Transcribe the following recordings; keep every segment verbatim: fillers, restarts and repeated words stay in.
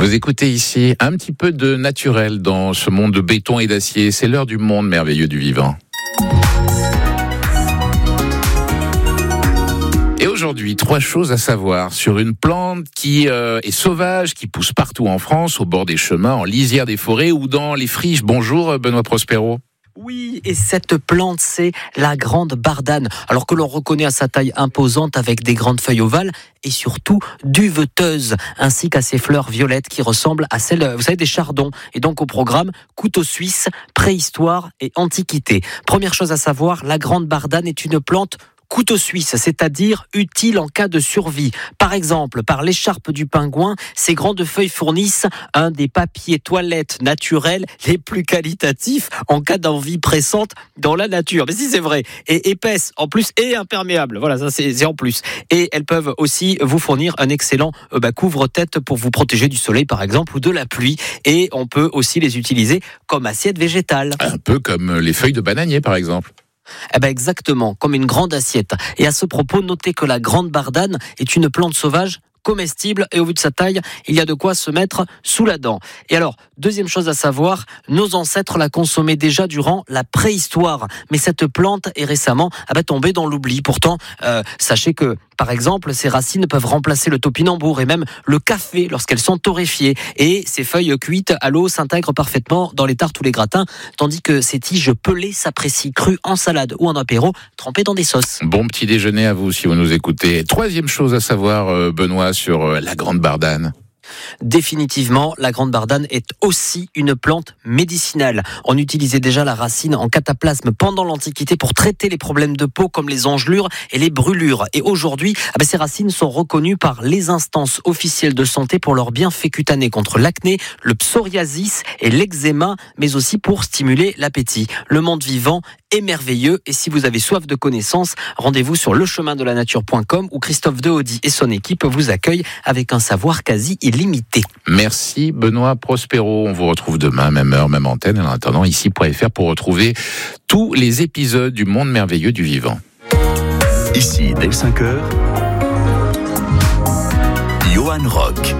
Vous écoutez ici un petit peu de naturel dans ce monde de béton et d'acier. C'est l'heure du monde merveilleux du vivant. Et aujourd'hui, trois choses à savoir sur une plante qui euh, est sauvage, qui pousse partout en France, au bord des chemins, en lisière des forêts ou dans les friches. Bonjour Benoît Prospero. Oui, et cette plante, c'est la grande bardane. Alors que l'on reconnaît à sa taille imposante avec des grandes feuilles ovales et surtout duveteuses, ainsi qu'à ses fleurs violettes qui ressemblent à celles, vous savez, des chardons. Et donc au programme, couteau suisse, préhistoire et antiquité. Première chose à savoir, la grande bardane est une plante couteau suisse, c'est-à-dire utile en cas de survie. Par exemple, par l'écharpe du pingouin, ces grandes feuilles fournissent un des papiers toilettes naturels les plus qualitatifs en cas d'envie pressante dans la nature. Mais si, c'est vrai. Et épaisse en plus et imperméable. Voilà, ça c'est, c'est en plus. Et elles peuvent aussi vous fournir un excellent euh, bah, couvre-tête pour vous protéger du soleil par exemple ou de la pluie. Et on peut aussi les utiliser comme assiette végétale. Un peu comme les feuilles de bananier par exemple. Eh ben exactement, comme une grande assiette. Et à ce propos, notez que la grande bardane est une plante sauvage comestible et au vu de sa taille, il y a de quoi se mettre sous la dent. Et alors, deuxième chose à savoir, nos ancêtres la consommaient déjà durant la préhistoire. Mais cette plante est récemment ah ben, tombée dans l'oubli. Pourtant, euh, sachez que, par exemple, ses racines peuvent remplacer le topinambour et même le café lorsqu'elles sont torréfiées. Et ses feuilles cuites à l'eau s'intègrent parfaitement dans les tartes ou les gratins, tandis que ses tiges pelées s'apprécient crues en salade ou en apéro, trempées dans des sauces. Bon petit déjeuner à vous si vous nous écoutez. Troisième chose à savoir, euh, Benoît, sur euh, la grande bardane. Définitivement, la grande bardane est aussi une plante médicinale. On utilisait déjà la racine en cataplasme pendant l'Antiquité pour traiter les problèmes de peau comme les engelures et les brûlures. Et aujourd'hui, ah ben ces racines sont reconnues par les instances officielles de santé pour leurs bienfaits cutanés contre l'acné, le psoriasis et l'eczéma, mais aussi pour stimuler l'appétit. Le monde vivant est merveilleux et si vous avez soif de connaissances, rendez-vous sur le chemin de la nature point com où Christophe Deaudy et son équipe vous accueillent avec un savoir quasi illimité. Merci Benoît Prospero. On vous retrouve demain, même heure, même antenne. En attendant, ici point f r pour retrouver tous les épisodes du monde merveilleux du vivant. Ici, dès cinq heures, Johan Rock.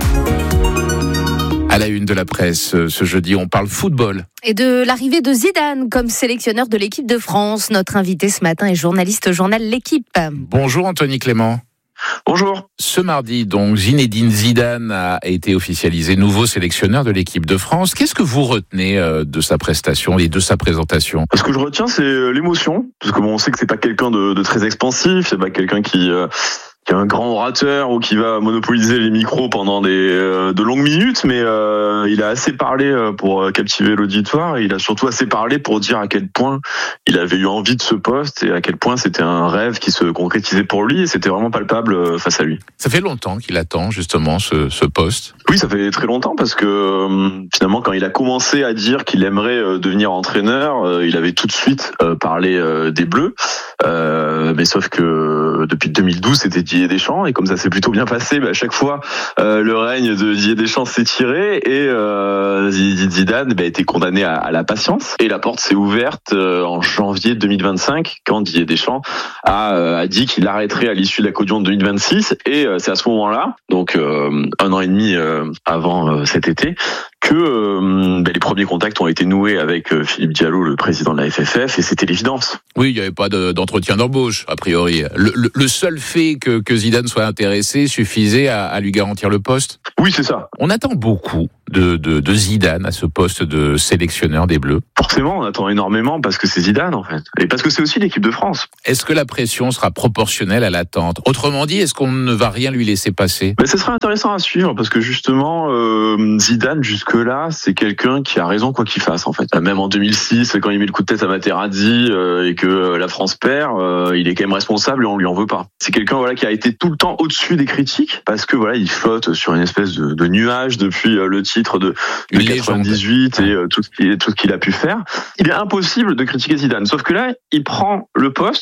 À la une de la presse, ce jeudi, on parle football. Et de l'arrivée de Zidane comme sélectionneur de l'équipe de France. Notre invité ce matin est journaliste au journal L'Équipe. Bonjour Anthony Clément. Bonjour. Ce mardi, donc, Zinedine Zidane a été officialisé nouveau sélectionneur de l'équipe de France. Qu'est-ce que vous retenez de sa prestation et de sa présentation ? Ce que je retiens, c'est l'émotion. Parce que bon, on sait que c'est pas quelqu'un de, de très expansif, c'est pas quelqu'un qui... Euh... qui est un grand orateur ou qui va monopoliser les micros pendant des euh, de longues minutes, mais euh, il a assez parlé pour captiver l'auditoire et il a surtout assez parlé pour dire à quel point il avait eu envie de ce poste et à quel point c'était un rêve qui se concrétisait pour lui et c'était vraiment palpable face à lui. Ça fait longtemps qu'il attend justement ce, ce poste. Oui, ça fait très longtemps parce que euh, finalement quand il a commencé à dire qu'il aimerait euh, devenir entraîneur, euh, il avait tout de suite euh, parlé euh, des Bleus, euh, mais sauf que depuis deux mille douze c'était Didier Deschamps et comme ça s'est plutôt bien passé, bah à chaque fois euh, le règne de Didier Deschamps s'est tiré et euh, Zidane bah, a été condamné à, à la patience et la porte s'est ouverte euh, en janvier deux mille vingt-cinq quand Didier Deschamps a, euh, a dit qu'il arrêterait à l'issue de la Coupe du Monde deux mille vingt-six et euh, c'est à ce moment-là, donc euh, un an et demi euh, avant euh, cet été, que euh, bah, les premiers contacts ont été noués avec euh, Philippe Diallo, le président de la F F F, et c'était l'évidence. Oui, il n'y avait pas de, d'entretien d'embauche, a priori. Le, le, le seul fait que, que Zidane soit intéressé suffisait à, à lui garantir le poste ? Oui, c'est ça. On attend beaucoup de, de, de Zidane à ce poste de sélectionneur des Bleus. Forcément, on attend énormément parce que c'est Zidane, en fait. Et parce que c'est aussi l'équipe de France. Est-ce que la pression sera proportionnelle à l'attente ? Autrement dit, est-ce qu'on ne va rien lui laisser passer ? Ben, ce sera intéressant à suivre parce que justement, euh, Zidane, jusque-là, c'est quelqu'un qui a raison quoi qu'il fasse, en fait. Même en deux mille six, quand il met le coup de tête à Materazzi euh, et que euh, la France perd, euh, il est quand même responsable et on lui en veut pas. C'est quelqu'un voilà qui a été tout le temps au-dessus des critiques parce que voilà, il flotte sur une espèce de, de nuage depuis euh, le titre de, de quatre-vingt-dix-huit et euh, tout ce qui, tout ce qu'il a pu faire. Il est impossible de critiquer Zidane. Sauf que là, il prend le poste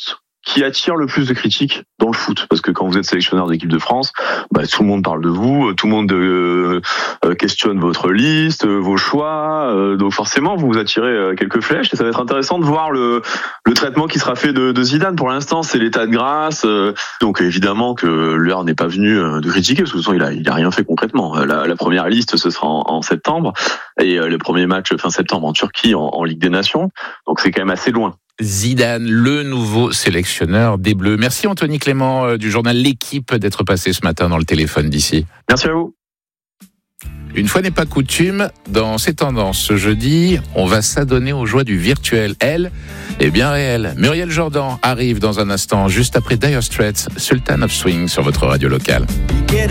qui attire le plus de critiques dans le foot, parce que quand vous êtes sélectionneur d'équipe de France, bah, tout le monde parle de vous, tout le monde euh, euh, questionne votre liste, euh, vos choix, euh, donc forcément vous vous attirez euh, quelques flèches, et ça va être intéressant de voir le, le traitement qui sera fait de, de Zidane. Pour l'instant, c'est l'état de grâce, euh, donc évidemment que l'heure n'est pas venue euh, de critiquer, parce que de toute façon, il a, il a rien fait concrètement. La, la première liste, ce sera en, en septembre, et euh, le premier match fin septembre en Turquie, en, en Ligue des Nations, donc c'est quand même assez loin. Zidane, le nouveau sélectionneur des Bleus. Merci Anthony Clément euh, du journal L'Équipe d'être passé ce matin dans le téléphone d'ici. Merci à vous. Une fois n'est pas coutume, dans ces tendances ce jeudi, on va s'adonner aux joies du virtuel. Elle est bien réelle. Muriel Jordan arrive dans un instant, juste après Dire Straits, Sultan of Swing sur votre radio locale. Get